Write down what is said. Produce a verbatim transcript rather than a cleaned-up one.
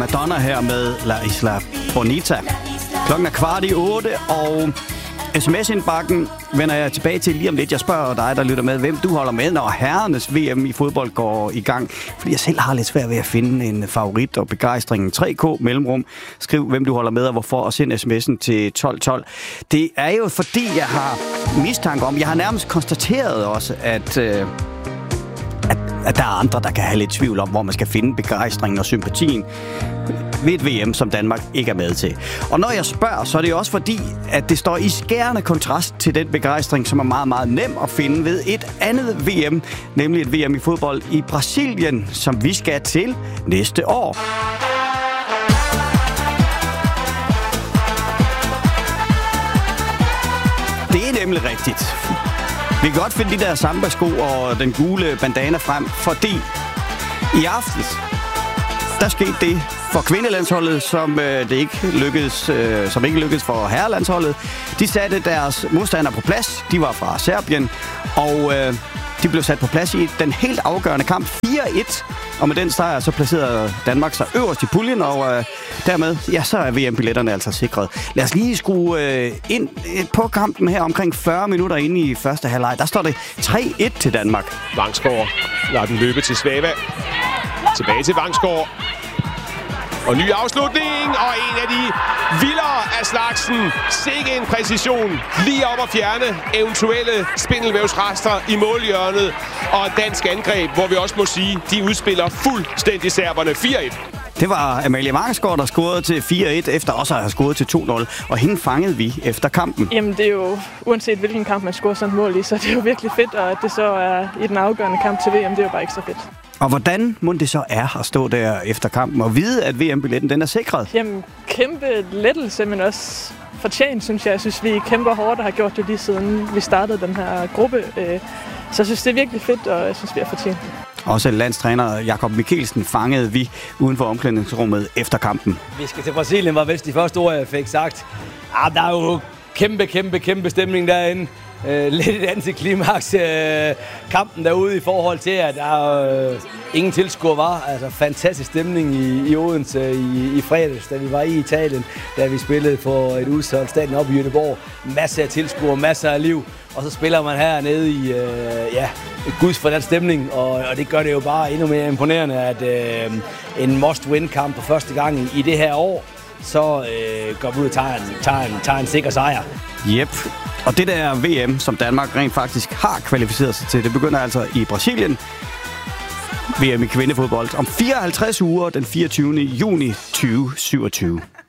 Madonna her med La Isla Bonita. Klokken er kvart i otte, og sms-indbakken vender jeg tilbage til lige om lidt. Jeg spørger dig, der lytter med, hvem du holder med, når herrenes V M i fodbold går i gang. Fordi jeg selv har lidt svært ved at finde en favorit og begejstringen. tre K mellemrum. Skriv, hvem du holder med og hvorfor, og send sms'en til tolv tolv. Det er jo fordi, jeg har mistanke om, jeg har nærmest konstateret også, at... Øh, At, at der er andre, der kan have lidt tvivl om, hvor man skal finde begejstringen og sympatien ved et V M, som Danmark ikke er med til. Og når jeg spørger, så er det også fordi, at det står i skærende kontrast til den begejstring, som er meget, meget nem at finde ved et andet V M, nemlig et V M i fodbold i Brasilien, som vi skal til næste år. Det er nemlig rigtigt. Vi kan godt finde de der samba-sko og den gule bandana frem, fordi i aften, der skete det for kvindelandsholdet, som øh, det ikke lykkedes, øh, som ikke lykkedes for herrelandsholdet. De satte deres modstandere på plads. De var fra Serbien, og øh, de blev sat på plads i den helt afgørende kamp fire et. Og med den sejr, så placerede Danmark sig øverst i puljen, og øh, dermed, ja, så er V M-billetterne altså sikret. Lad os lige skrue øh, ind på kampen her omkring fyrre minutter inde i første halvleg. Der står det tre et til Danmark. Vangsgaard lader den løbe til Svava. Tilbage til Vangsgaard. Og ny afslutning, og en af de vildere af slagsen. Sikke en præcision. Lige op at fjerne eventuelle spindelvævsrester i målhjørnet. Og et dansk angreb, hvor vi også må sige, de udspiller fuldstændig serberne fire et. Det var Amalie Vangsgaard, der scorede til fire et, efter også at have scoret til to nul. Og hende fangede vi efter kampen. Jamen det er jo, uanset hvilken kamp man scorer sådan et mål i, så det er jo virkelig fedt. Og at det så er i den afgørende kamp til V M, det er jo bare ekstra fedt. Og hvordan må det så er at stå der efter kampen og vide, at V M-billetten den er sikret? Jamen, kæmpe lettelse, men også fortjent, synes jeg. Jeg synes, vi kæmper hårdt og har gjort det lige siden vi startede den her gruppe. Så jeg synes, det er virkelig fedt, og jeg synes, vi har fortjent det. Også landstræner Jakob Mikkelsen fangede vi uden for omklædningsrummet efter kampen. Vi skal til Brasilien, var vist de første ord, jeg fik sagt. Ah, der er jo kæmpe, kæmpe, kæmpe stemning derinde. Uh, lidt et antiklimaks uh, kampen derude i forhold til, at der uh, ingen tilskuere var. Altså fantastisk stemning i, i Odense i, i fredags, da vi var i Italien, da vi spillede for et udsolgt stadion op i Göteborg. Masser af tilskuere, masser af liv. Og så spiller man hernede i uh, ja, et guds for den stemning, og, og det gør det jo bare endnu mere imponerende, at uh, en must-win-kamp for første gang i, i det her år, så øh, går vi ud og tager en, tager en, tager en sikker sejr. Yep. Og det der V M, som Danmark rent faktisk har kvalificeret sig til, det begynder altså i Brasilien. V M i kvindefodbold om fireoghalvtreds uger den fireogtyvende juni tyve syvogtyve.